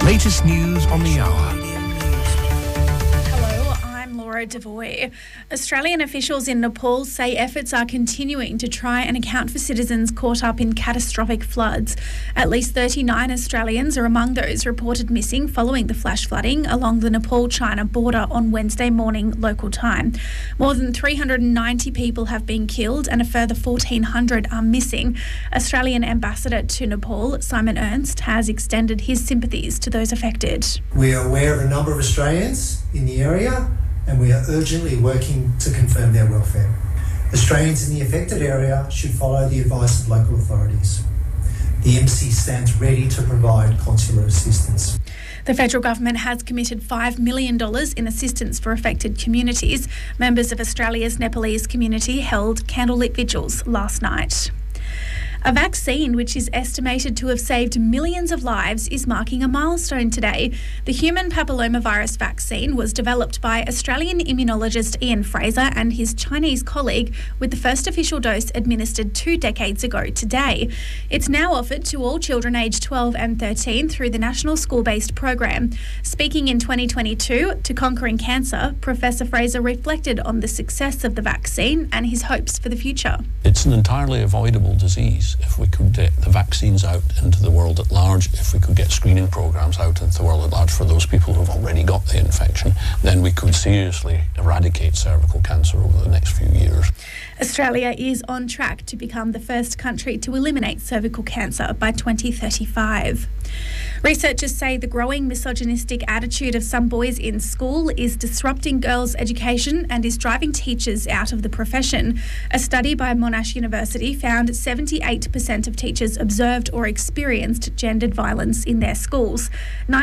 latest news on the hour. Hello, I'm Laura Devoy. Australian officials in Nepal say efforts are continuing to try and account for citizens caught up in catastrophic floods. At least 39 Australians are among those reported missing following the flash flooding along the Nepal-China border on Wednesday morning local time. More than 390 people have been killed and a further 1,400 are missing. Australian Ambassador to Nepal, Simon Ernst, has extended his sympathies to those affected. We are aware of a number of Australians in the area and we are urgently working to confirm their welfare. Australians in the affected area should follow the advice of local authorities. The embassy stands ready to provide consular assistance. The federal government has committed $5 million in assistance for affected communities. Members of Australia's Nepalese community held candlelit vigils last night. A vaccine which is estimated to have saved millions of lives is marking a milestone today. The human papillomavirus vaccine was developed by Australian immunologist Ian Fraser and his Chinese colleague, with the first official dose administered 2 decades ago today. It's now offered to all children aged 12 and 13 through the National School-Based Program. Speaking in 2022 to Conquering Cancer, Professor Fraser reflected on the success of the vaccine and his hopes for the future. It's an entirely avoidable disease. If we could get the vaccines out into the world at large, if we could get screening programs out into the world at large for those people who've already got the infection, then we could seriously eradicate cervical cancer over the next few years. Australia is on track to become the first country to eliminate cervical cancer by 2035. Researchers say the growing misogynistic attitude of some boys in school is disrupting girls' education and is driving teachers out of the profession. A study by Monash University found 78% of teachers observed or experienced gendered violence in their schools.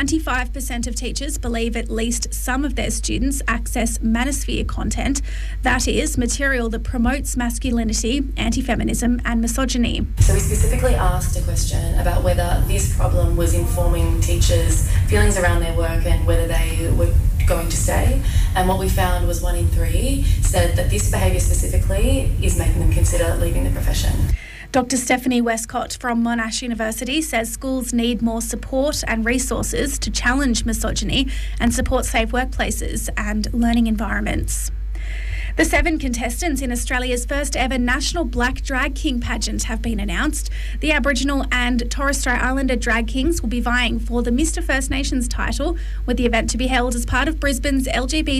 95% of teachers believe at least some of their students access manosphere content, that is, material that promotes masculinity, anti-feminism and misogyny. So we specifically asked a question about whether this problem was informing teachers' feelings around their work and whether they were going to stay. And what we found was 1 in 3 said that this behaviour specifically is making them consider leaving the profession. Dr. Stephanie Westcott from Monash University says schools need more support and resources to challenge misogyny and support safe workplaces and learning environments. The 7 contestants in Australia's first ever National Black Drag King pageant have been announced. The Aboriginal and Torres Strait Islander Drag Kings will be vying for the Mr First Nations title, with the event to be held as part of Brisbane's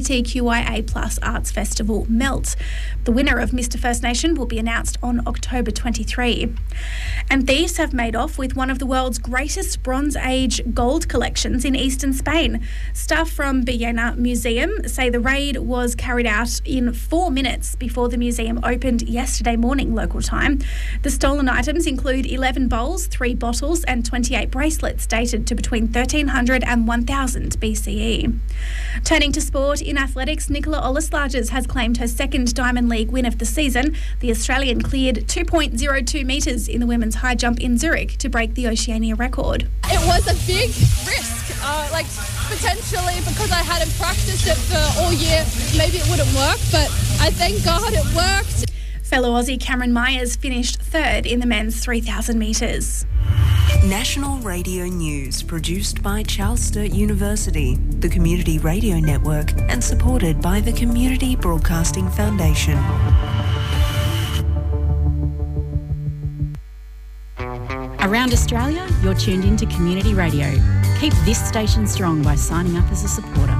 LGBTQIA+ arts festival, MELT. The winner of Mr First Nation will be announced on October 23. And thieves have made off with one of the world's greatest Bronze Age gold collections in eastern Spain. Staff from Villena Museum say the raid was carried out in 4 minutes before the museum opened yesterday morning local time. The stolen items include 11 bowls, 3 bottles and 28 bracelets dated to between 1300 and 1000 BCE. Turning to sport, in athletics, Nicola Olaslages has claimed her second Diamond League win of the season. The Australian cleared 2.02 metres in the women's high jump in Zurich to break the Oceania record. It was a big risk, potentially because I hadn't practiced it for all year, maybe it wouldn't work, but I thank God it worked. Fellow Aussie Cameron Myers finished 3rd in the men's 3,000 metres. National Radio News, produced by Charles Sturt University, the Community Radio Network, and supported by the Community Broadcasting Foundation. Around Australia, you're tuned into Community Radio. Keep this station strong by signing up as a supporter.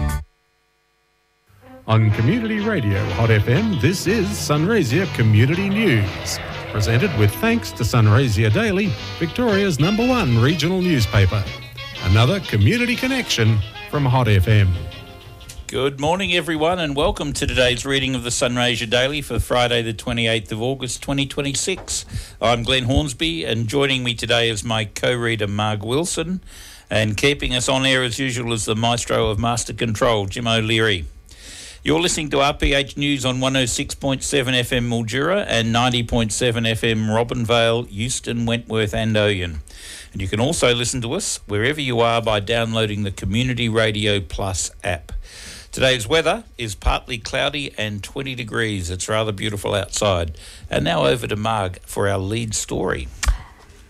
On Community Radio Hot FM, this is Sunraysia Community News. Presented with thanks to Sunraysia Daily, Victoria's #1 regional newspaper. Another community connection from Hot FM. Good morning, everyone, and welcome to today's reading of the Sunraysia Daily for Friday the 28th of August 2026. I'm Glenn Hornsby, and joining me today is my co-reader Marg Wilson, and keeping us on air as usual is the maestro of Master Control, Jim O'Leary. You're listening to RPH News on 106.7 FM Mildura and 90.7 FM Robinvale, Euston, Wentworth and Oyen. And you can also listen to us wherever you are by downloading the Community Radio Plus app. Today's weather is partly cloudy and 20 degrees. It's rather beautiful outside. And now over to Marg for our lead story.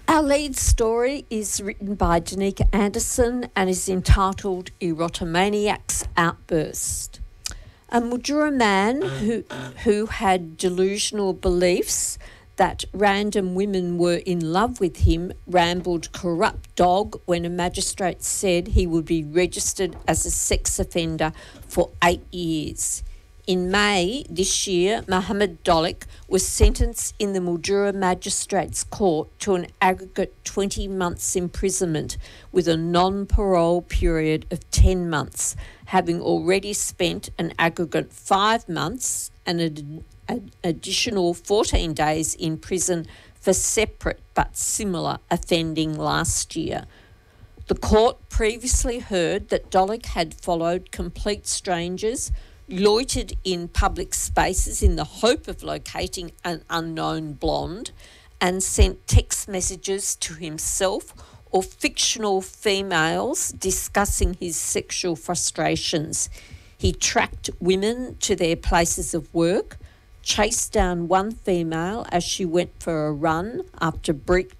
Our lead story is written by Danica Anderson and is entitled Erotomaniac's Outburst. A Mildura man who had delusional beliefs that random women were in love with him rambled corrupt dog when a magistrate said he would be registered as a sex offender for 8 years. In May this year, Mohammed Dolik was sentenced in the Mildura Magistrates Court to an aggregate 20 months imprisonment with a non-parole period of 10 months, having already spent an aggregate 5 months and an additional 14 days in prison for separate but similar offending last year. The court previously heard that Dolik had followed complete strangers, loitered in public spaces in the hope of locating an unknown blonde, and sent text messages to himself or fictional females discussing his sexual frustrations. He tracked women to their places of work, chased down one female as she went for a run after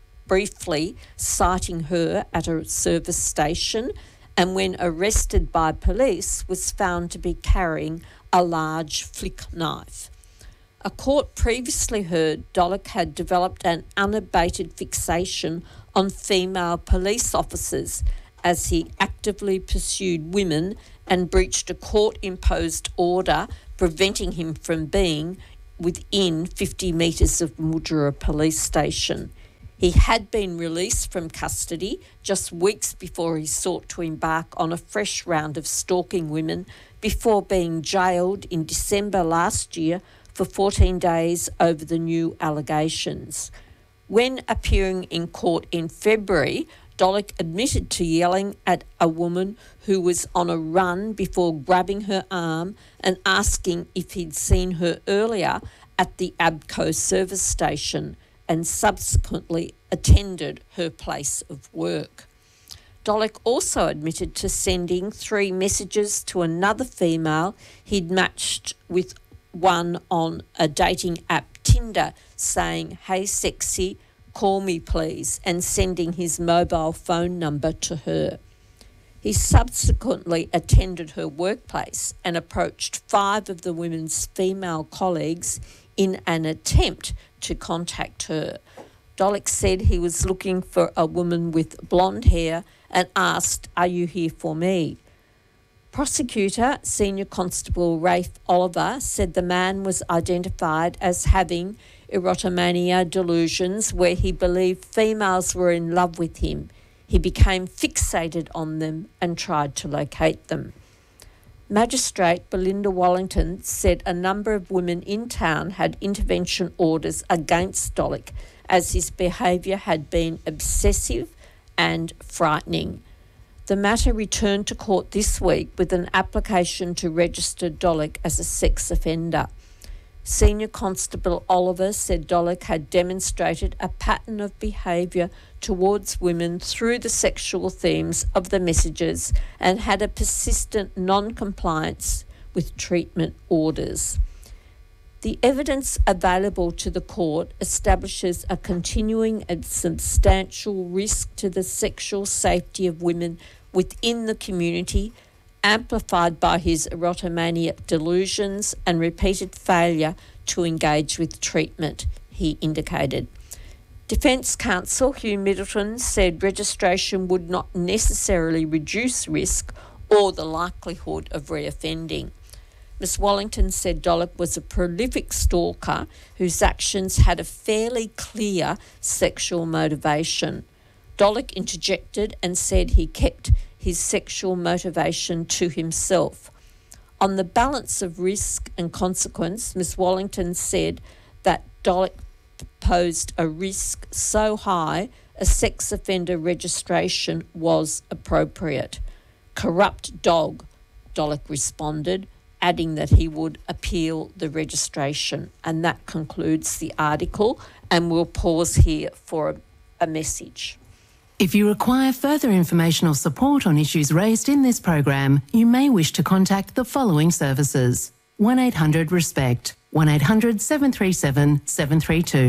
briefly sighting her at a service station, and when arrested by police was found to be carrying a large flick knife. A court previously heard Dolik had developed an unabated fixation on female police officers as he actively pursued women and breached a court-imposed order preventing him from being within 50 metres of Mildura Police Station. He had been released from custody just weeks before he sought to embark on a fresh round of stalking women before being jailed in December last year for 14 days over the new allegations. When appearing in court in February, Dolik admitted to yelling at a woman who was on a run before grabbing her arm and asking if he'd seen her earlier at the Abco service station, and subsequently attended her place of work. Dolik also admitted to sending 3 messages to another female he'd matched with, one on a dating app Tinder, saying, "Hey sexy, call me please," and sending his mobile phone number to her. He subsequently attended her workplace and approached 5 of the women's female colleagues in an attempt to contact her. Dolik said he was looking for a woman with blonde hair and asked, "Are you here for me?" Prosecutor Senior Constable Rafe Oliver said the man was identified as having erotomania delusions where he believed females were in love with him. He became fixated on them and tried to locate them. Magistrate Belinda Wallington said a number of women in town had intervention orders against Dolik as his behaviour had been obsessive and frightening. The matter returned to court this week with an application to register Dolik as a sex offender. Senior Constable Oliver said Dolik had demonstrated a pattern of behaviour towards women through the sexual themes of the messages and had a persistent non-compliance with treatment orders. The evidence available to the court establishes a continuing and substantial risk to the sexual safety of women within the community, amplified by his erotomaniac delusions and repeated failure to engage with treatment, he indicated. Defence Counsel Hugh Middleton said registration would not necessarily reduce risk or the likelihood of reoffending. Ms Wallington said Dolik was a prolific stalker whose actions had a fairly clear sexual motivation. Dolik interjected and said he kept his sexual motivation to himself. On the balance of risk and consequence, Ms Wallington said that Dolik posed a risk so high a sex offender registration was appropriate. "Corrupt dog," Dolik responded, adding that he would appeal the registration. And that concludes the article, and we'll pause here for a message. If you require further information or support on issues raised in this program, you may wish to contact the following services: 1800 RESPECT, 1800 737 732.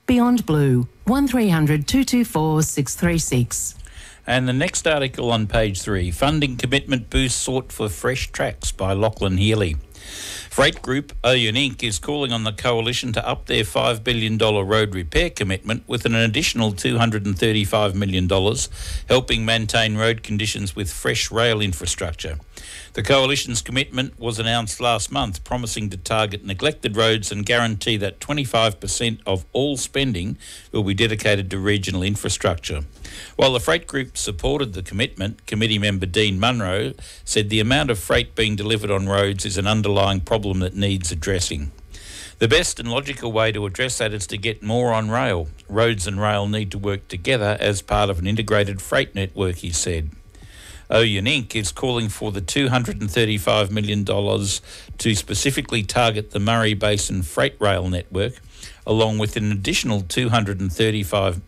Beyond Blue, 1300 224 636. And the next article on page 3, funding commitment boost sought for fresh tracks by Lachlan Healy. Freight Group, Oyen Inc. is calling on the Coalition to up their $5 billion road repair commitment with an additional $235 million, helping maintain road conditions with fresh rail infrastructure. The Coalition's commitment was announced last month, promising to target neglected roads and guarantee that 25% of all spending will be dedicated to regional infrastructure. While the Freight Group supported the commitment, committee member Dean Munro said the amount of freight being delivered on roads is an underlying problem that needs addressing. The best and logical way to address that is to get more on rail. Roads and rail need to work together as part of an integrated freight network, he said. Oyen Inc. is calling for the $235 million to specifically target the Murray Basin Freight Rail Network, along with an additional $235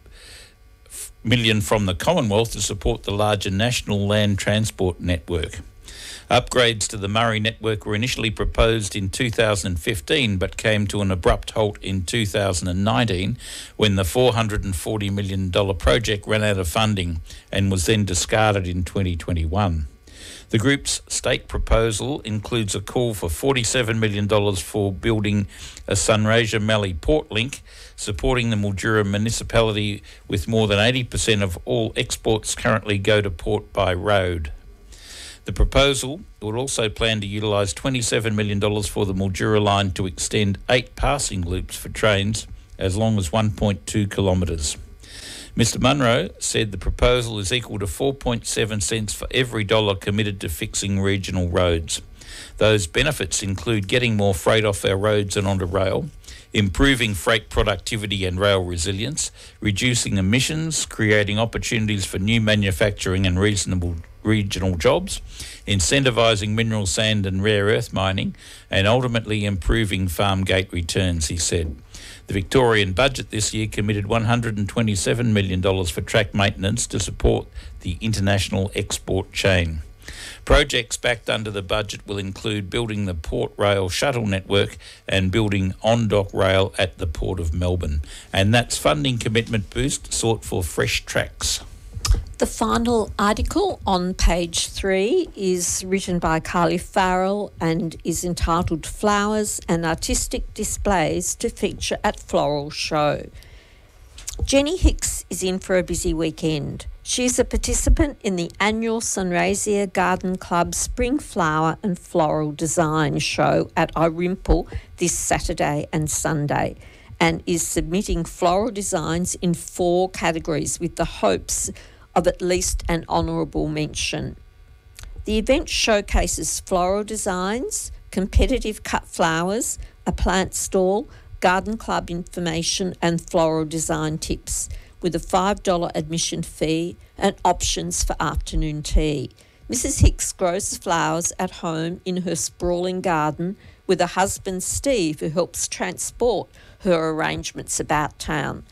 million from the Commonwealth to support the larger National Land Transport Network. Upgrades to the Murray network were initially proposed in 2015 but came to an abrupt halt in 2019 when the $440 million project ran out of funding and was then discarded in 2021. The group's state proposal includes a call for $47 million for building a Sunraysia Mallee port link, supporting the Mildura municipality with more than 80% of all exports currently go to port by road. The proposal would also plan to utilise $27 million for the Mildura line to extend 8 passing loops for trains as long as 1.2 kilometres. Mr Munro said the proposal is equal to 4.7 cents for every dollar committed to fixing regional roads. Those benefits include getting more freight off our roads and onto rail, improving freight productivity and rail resilience, reducing emissions, creating opportunities for new manufacturing and reasonable regional jobs, incentivising mineral sand and rare earth mining, and ultimately improving farm gate returns, he said. The Victorian budget this year committed $127 million for track maintenance to support the international export chain. Projects backed under the budget will include building the Port Rail shuttle network and building on-dock rail at the Port of Melbourne. And that's funding commitment boost sought for fresh tracks. The final article on page 3 is written by Carly Farrell and is entitled Flowers and Artistic Displays to Feature at Floral Show. Jenny Hicks is in for a busy weekend. She is a participant in the annual Sunraysia Garden Club Spring Flower and Floral Design Show at Irimple this Saturday and Sunday, and is submitting floral designs in 4 categories with the hopes of at least an honourable mention. The event showcases floral designs, competitive cut flowers, a plant stall, garden club information and floral design tips, with a $5 admission fee and options for afternoon tea. Mrs Hicks grows flowers at home in her sprawling garden with her husband Steve, who helps transport her arrangements about town.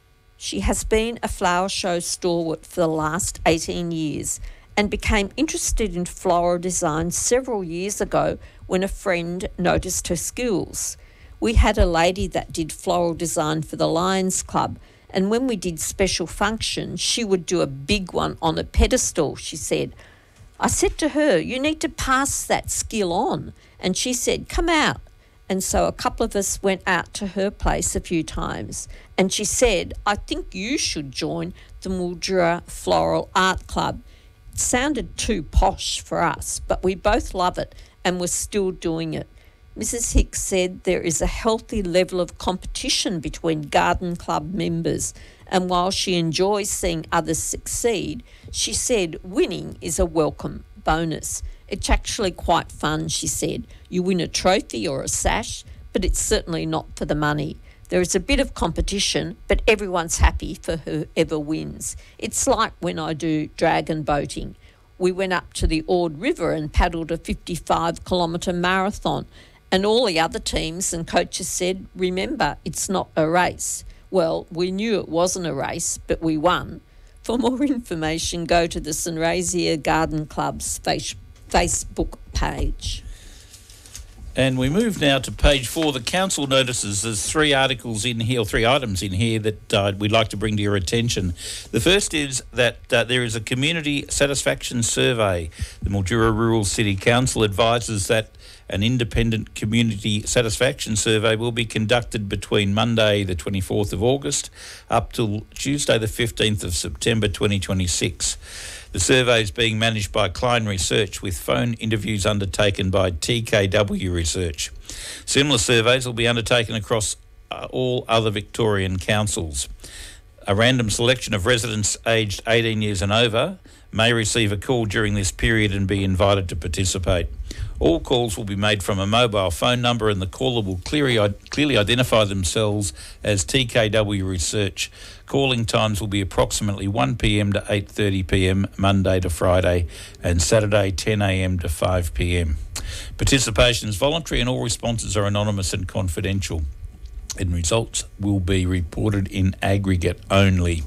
She has been a flower show stalwart for the last 18 years and became interested in floral design several years ago when a friend noticed her skills. We had a lady that did floral design for the Lions Club, and when we did special functions, she would do a big one on a pedestal, she said. I said to her, you need to pass that skill on. And she said, come out. And so a couple of us went out to her place a few times. And she said, I think you should join the Mildura Floral Art Club. It sounded too posh for us, but we both love it and we're still doing it. Mrs Hicks said there is a healthy level of competition between garden club members, and while she enjoys seeing others succeed, she said winning is a welcome bonus. It's actually quite fun, she said. You win a trophy or a sash, but it's certainly not for the money. There is a bit of competition, but everyone's happy for whoever wins. It's like when I do dragon boating. We went up to the Ord River and paddled a 55-kilometre marathon, and all the other teams and coaches said, remember, it's not a race. Well, we knew it wasn't a race, but we won. For more information, go to the Sunraysia Garden Club's Facebook page. And we move now to page 4, the council notices. There's 3 items in here that we'd like to bring to your attention. The first is that there is a community satisfaction survey. The Mildura Rural City Council advises that an independent community satisfaction survey will be conducted between Monday the 24th of August up till Tuesday the 15th of September 2026. The survey is being managed by Klein Research with phone interviews undertaken by TKW Research. Similar surveys will be undertaken across all other Victorian councils. A random selection of residents aged 18 years and over may receive a call during this period and be invited to participate. All calls will be made from a mobile phone number and the caller will clearly identify themselves as TKW Research. Calling times will be approximately 1 p.m. to 8:30 p.m. Monday to Friday and Saturday 10 a.m. to 5 p.m. Participation is voluntary and all responses are anonymous and confidential. And results will be reported in aggregate only.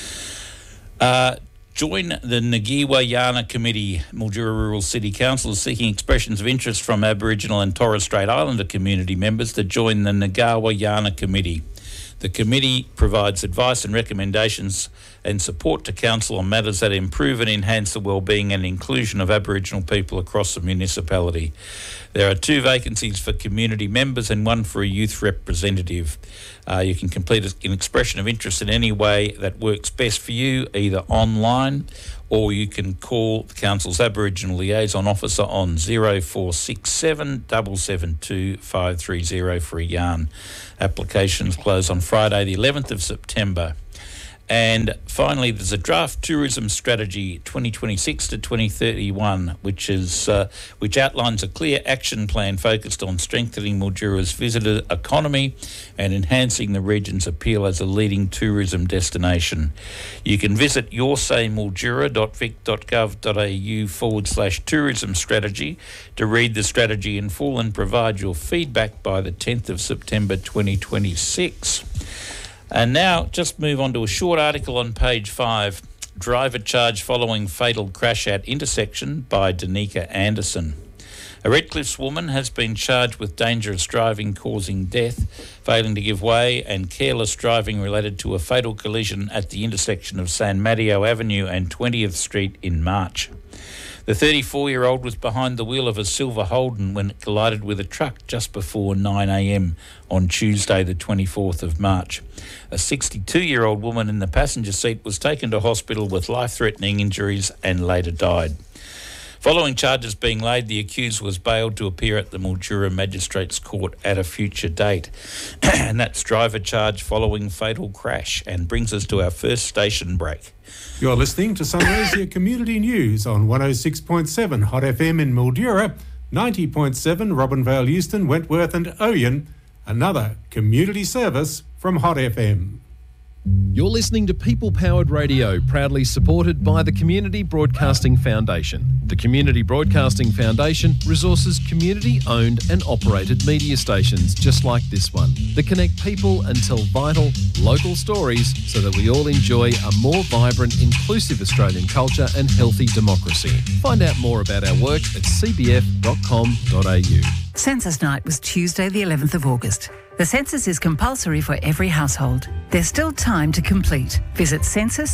Join the Ngawa Yana Committee. Mildura Rural City Council is seeking expressions of interest from Aboriginal and Torres Strait Islander community members to join the Ngawa Yana Committee. The committee provides advice and recommendations and support to council on matters that improve and enhance the wellbeing and inclusion of Aboriginal people across the municipality. There are 2 vacancies for community members and 1 for a youth representative. You can complete an expression of interest in any way that works best for you, either online or you can call the Council's Aboriginal Liaison Officer on 0467 772 530 for a yarn. Applications close on Friday the 11th of September. And finally, there's a draft tourism strategy 2026 to 2031, which outlines a clear action plan focused on strengthening Mildura's visitor economy and enhancing the region's appeal as a leading tourism destination. You can visit yoursaymildura.vic.gov.au/tourism strategy to read the strategy in full and provide your feedback by the 10th of September 2026. And now, just move on to a short article on page 5, Driver Charge Following Fatal Crash at Intersection by Danica Anderson. A Redcliffs woman has been charged with dangerous driving causing death, failing to give way and careless driving related to a fatal collision at the intersection of San Mateo Avenue and 20th Street in March. The 34-year-old was behind the wheel of a silver Holden when it collided with a truck just before 9 a.m. on Tuesday the 24th of March. A 62-year-old woman in the passenger seat was taken to hospital with life-threatening injuries and later died. Following charges being laid, the accused was bailed to appear at the Mildura Magistrates Court at a future date. And that's driver charge following fatal crash, and brings us to our first station break. You're listening to Sunraysia Community News on 106.7 Hot FM in Mildura, 90.7 Robinvale, Euston, Wentworth and Oyen, another community service from Hot FM. You're listening to People Powered Radio, proudly supported by the Community Broadcasting Foundation. The Community Broadcasting Foundation resources community-owned and operated media stations just like this one that connect people and tell vital, local stories so that we all enjoy a more vibrant, inclusive Australian culture and healthy democracy. Find out more about our work at cbf.com.au. Census night was Tuesday the 11th of August. The census is compulsory for every household. There's still time to complete. Visit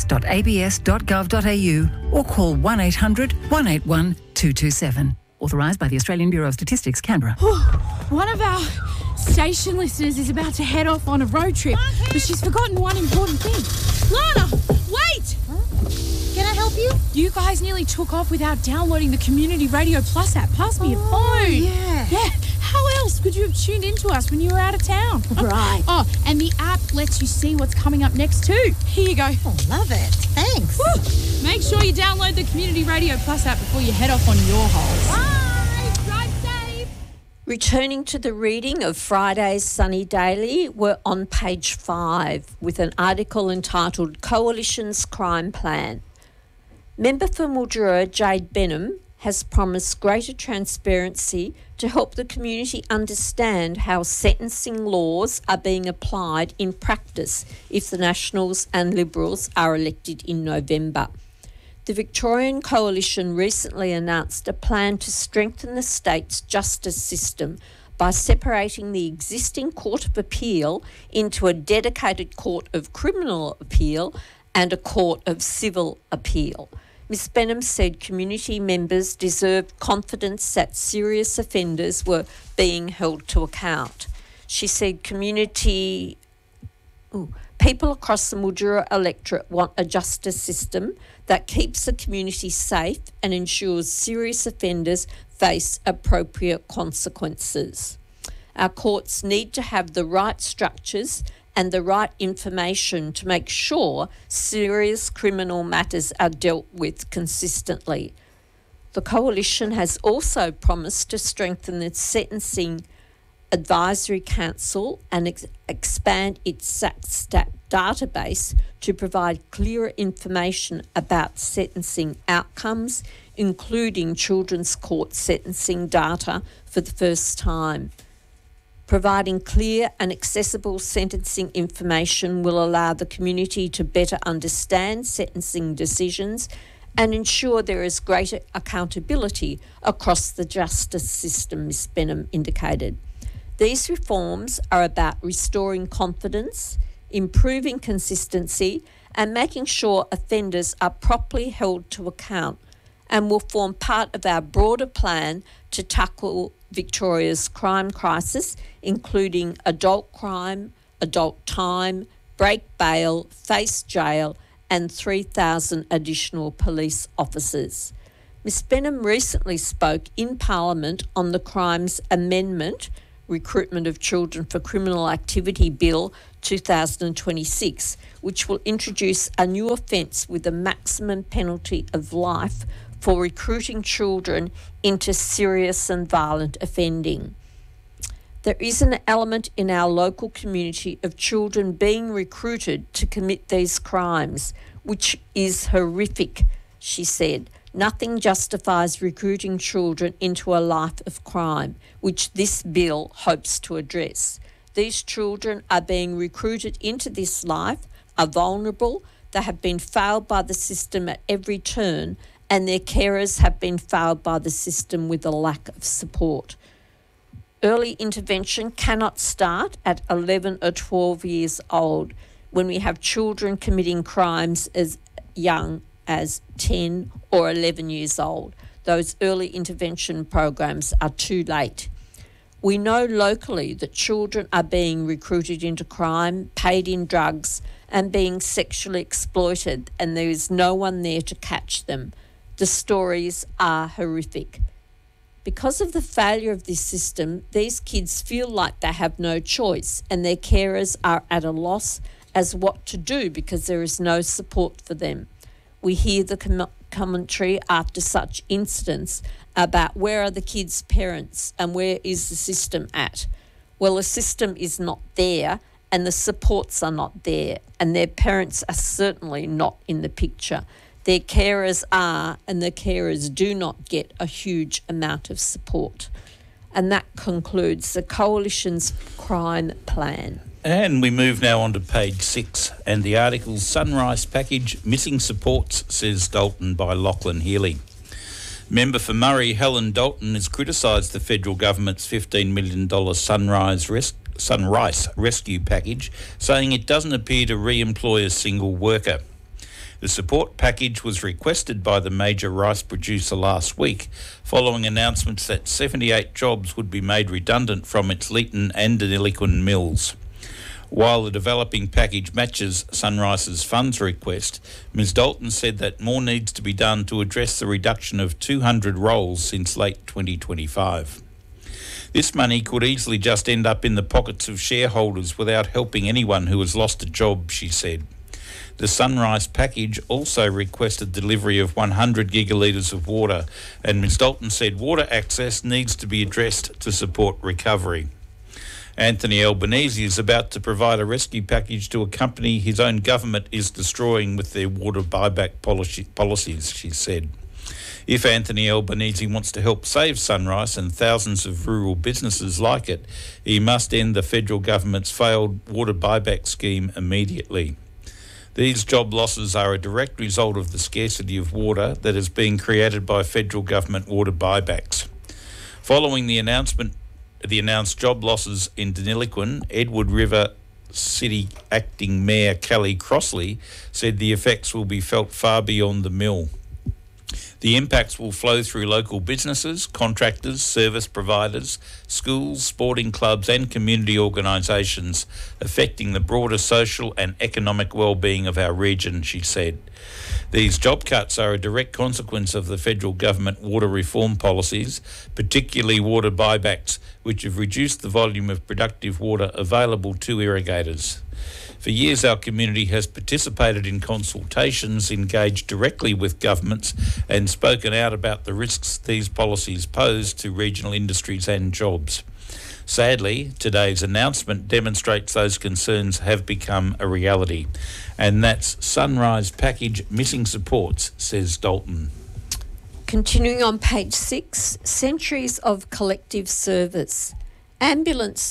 census.abs.gov.au or call 1800 181 227. Authorised by the Australian Bureau of Statistics, Canberra. One of our station listeners is about to head off on a road trip, but she's forgotten one important thing. Lana, wait! Can I help you? You guys nearly took off without downloading the Community Radio Plus app. Pass me your phone. Yeah. How else could you have tuned into us when you were out of town? Right. Oh, and the app lets you see what's coming up next too. Here you go. Oh, love it. Thanks. Woo. Make sure you download the Community Radio Plus app before you head off on your holes. Bye. Drive safe. Returning to the reading of Friday's Sunny Daily, we're on page 5 with an article entitled Coalition's Crime Plan. Member for Mildura, Jade Benham, has promised greater transparency to help the community understand how sentencing laws are being applied in practice if the Nationals and Liberals are elected in November. The Victorian Coalition recently announced a plan to strengthen the state's justice system by separating the existing Court of Appeal into a dedicated Court of Criminal Appeal and a Court of Civil Appeal. Ms Benham said community members deserved confidence that serious offenders were being held to account. She said people across the Mildura electorate want a justice system that keeps the community safe and ensures serious offenders face appropriate consequences. Our courts need to have the right structures and the right information to make sure serious criminal matters are dealt with consistently. The Coalition has also promised to strengthen the Sentencing Advisory Council and expand its SACSTAT database to provide clearer information about sentencing outcomes, including children's court sentencing data for the first time. Providing clear and accessible sentencing information will allow the community to better understand sentencing decisions and ensure there is greater accountability across the justice system, Ms Benham indicated. These reforms are about restoring confidence, improving consistency, and making sure offenders are properly held to account, and will form part of our broader plan to tackle Victoria's crime crisis, including adult crime, adult time, break bail, face jail, and 3,000 additional police officers. Ms Benham recently spoke in Parliament on the Crimes Amendment, Recruitment of Children for Criminal Activity Bill 2026, which will introduce a new offence with a maximum penalty of life for recruiting children into serious and violent offending. There is an element in our local community of children being recruited to commit these crimes, which is horrific, she said. Nothing justifies recruiting children into a life of crime, which this bill hopes to address. These children are being recruited into this life, are vulnerable, they have been failed by the system at every turn, and their carers have been failed by the system with a lack of support. Early intervention cannot start at 11 or 12 years old when we have children committing crimes as young as 10 or 11 years old. Those early intervention programs are too late. We know locally that children are being recruited into crime, paid in drugs, and being sexually exploited, and there is no one there to catch them. The stories are horrific. Because of the failure of this system, these kids feel like they have no choice, and their carers are at a loss as what to do because there is no support for them. We hear the commentary after such incidents about where are the kids' parents and where is the system at. Well, the system is not there and the supports are not there, and their parents are certainly not in the picture. Their carers are, and the carers do not get a huge amount of support. And that concludes the Coalition's crime plan. And we move now on to page 6 and the article Sunrise Package Missing Supports, says Dalton, by Lachlan Healy. Member for Murray, Helen Dalton, has criticised the federal government's $15 million Sunrise Rescue Package, saying it doesn't appear to re-employ a single worker. The support package was requested by the major rice producer last week, following announcements that 78 jobs would be made redundant from its Leeton and Deniliquin mills. While the developing package matches Sunrise's funds request, Ms Dalton said that more needs to be done to address the reduction of 200 roles since late 2025. This money could easily just end up in the pockets of shareholders without helping anyone who has lost a job, she said. The Sunrise package also requested delivery of 100 gigalitres of water, and Ms Dalton said water access needs to be addressed to support recovery. Anthony Albanese is about to provide a rescue package to a company his own government is destroying with their water buyback policies, she said. If Anthony Albanese wants to help save Sunrise and thousands of rural businesses like it, he must end the federal government's failed water buyback scheme immediately. These job losses are a direct result of the scarcity of water that is being created by federal government water buybacks. Following the announced job losses in Deniliquin, Edward River City Acting Mayor Kelly Crossley said the effects will be felt far beyond the mill. The impacts will flow through local businesses, contractors, service providers, schools, sporting clubs and community organisations, affecting the broader social and economic well-being of our region, she said. These job cuts are a direct consequence of the federal government water reform policies, particularly water buybacks, which have reduced the volume of productive water available to irrigators. For years, our community has participated in consultations, engaged directly with governments and spoken out about the risks these policies pose to regional industries and jobs. Sadly, today's announcement demonstrates those concerns have become a reality. And that's Sunrise Package Missing Supports, says Dalton. Continuing on page 6, centuries of collective service. Ambulance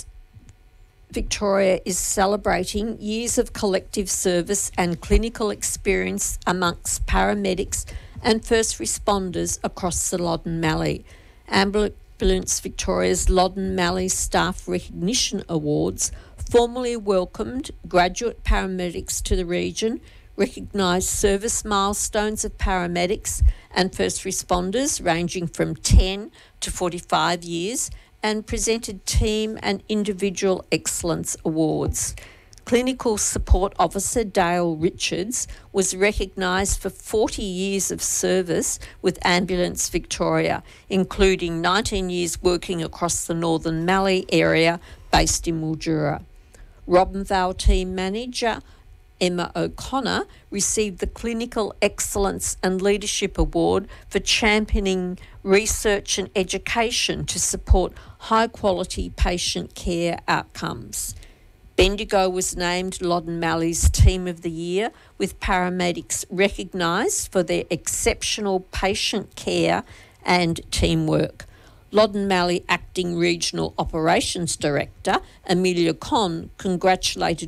Victoria is celebrating years of collective service and clinical experience amongst paramedics and first responders across the Loddon Mallee. Ambulance Victoria's Loddon Mallee Staff Recognition Awards formally welcomed graduate paramedics to the region, recognised service milestones of paramedics and first responders ranging from 10 to 45 years, and presented team and individual excellence awards. Clinical Support Officer Dale Richards was recognised for 40 years of service with Ambulance Victoria, including 19 years working across the Northern Mallee area based in Mildura. Robinvale Team Manager Emma O'Connor received the Clinical Excellence and Leadership Award for championing research and education to support high-quality patient care outcomes. Bendigo was named Loddon Malley's Team of the Year, with paramedics recognised for their exceptional patient care and teamwork. Loddon Mallee Acting Regional Operations Director Amelia Conn congratulated